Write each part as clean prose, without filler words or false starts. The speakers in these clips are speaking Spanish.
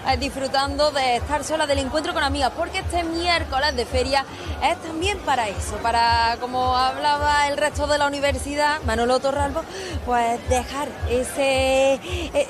disfrutando de estar sola, del encuentro con amigas, porque este miércoles de feria es también para eso, para, como hablaba el resto de la universidad, Manolo Torralbo, pues dejar ese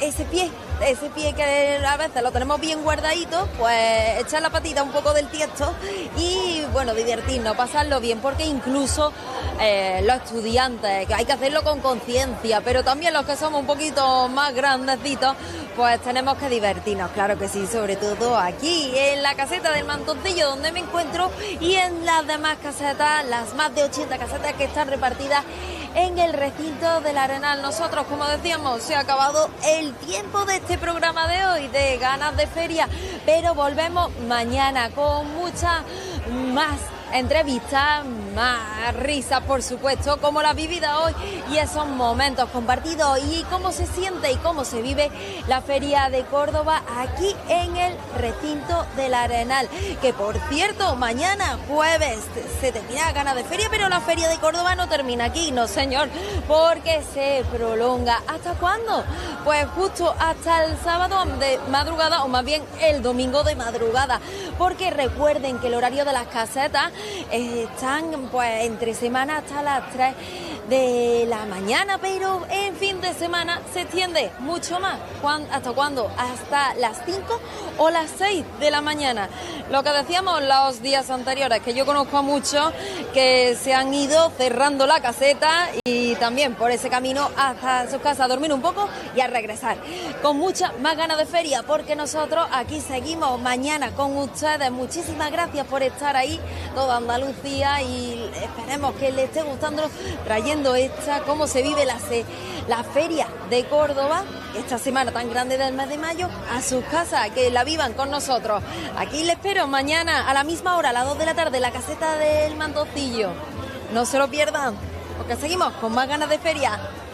pie que a veces lo tenemos bien guardadito, pues echar la patita un poco del tiesto y bueno, divertirnos, pasarlo bien, porque incluso los estudiantes, que hay que hacerlo con conciencia, pero también los que somos un poquito más grandecitos, pues tenemos que divertirnos, claro que sí, sobre todo aquí en la caseta del Mantoncillo, donde me encuentro, y en las demás casetas, las más de 80 casetas que están repartidas en el recinto del Arenal. Nosotros, como decíamos, se ha acabado el tiempo de este programa de hoy, de Ganas de Feria, pero volvemos mañana con muchas más entrevistas, más risas, por supuesto, como la vivida hoy y esos momentos compartidos y cómo se siente y cómo se vive la Feria de Córdoba aquí en el recinto del Arenal, que por cierto, mañana jueves se termina Ganas de Feria, pero la Feria de Córdoba no termina aquí, no señor, porque se prolonga. ¿Hasta cuándo? Pues justo hasta el sábado de madrugada, o más bien el domingo de madrugada, porque recuerden que el horario de las casetas están pues entre semana hasta las 3 de la mañana, pero en fin de semana se extiende mucho más. ¿Hasta cuándo? Hasta las 5 o las 6 de la mañana. Lo que decíamos los días anteriores, que yo conozco a muchos que se han ido cerrando la caseta y también por ese camino hasta sus casas a dormir un poco y a regresar con muchas más ganas de feria, porque nosotros aquí seguimos mañana con ustedes. Muchísimas gracias por estar ahí, toda Andalucía, y esperemos que les esté gustando, trayendo cómo se vive la Feria de Córdoba, esta semana tan grande del mes de mayo, a sus casas, que la vivan con nosotros. Aquí les espero mañana a la misma hora, a las 2 de la tarde, en la caseta del Mantoncillo. No se lo pierdan, porque seguimos con más Ganas de Feria.